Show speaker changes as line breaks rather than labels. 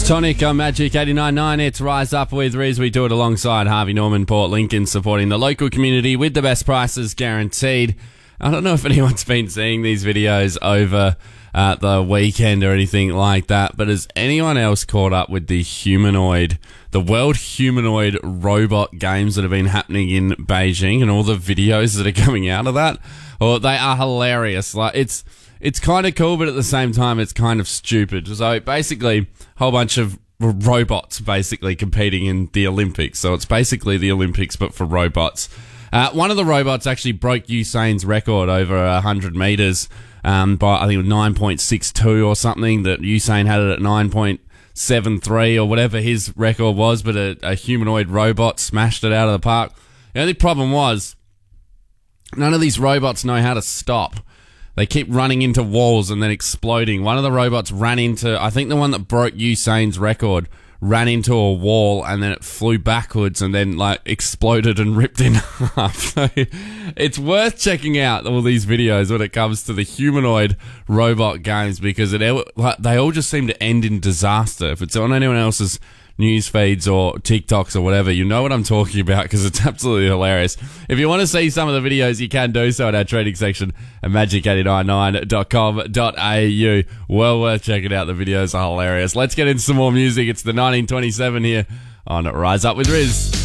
It's Tonic on Magic 89.9. It's Rise Up with Riz. We do it alongside Harvey Norman, Port Lincoln, supporting the local community with the best prices guaranteed. I don't know if anyone's been seeing these videos over the weekend or anything like that, but has anyone else caught up with the World Humanoid Robot Games that have been happening in Beijing and all the videos that are coming out of that? Well, they are hilarious. Like, it's kind of cool, but at the same time, it's kind of stupid. So basically, a whole bunch of robots basically competing in the Olympics. So it's basically the Olympics, but for robots. One of the robots actually broke Usain's record over 100 meters by, I think, 9.62 or something. That Usain had it at 9.73 or whatever his record was, but a humanoid robot smashed it out of the park. The only problem was, none of these robots know how to stop. They keep running into walls and then exploding. One of the robots ran into, I think the one that broke Usain's record, ran into a wall and then it flew backwards and then like exploded and ripped in half. So it's worth checking out all these videos when it comes to the humanoid robot games, because they all just seem to end in disaster. If it's on anyone else's news feeds or TikToks or whatever, you know what I'm talking about, because it's absolutely hilarious. If you want to see some of the videos, you can do so in our trading section at magic899.com.au. Well worth checking out. The videos are hilarious. Let's get into some more music. It's the 1927 here on Rise Up with Riz.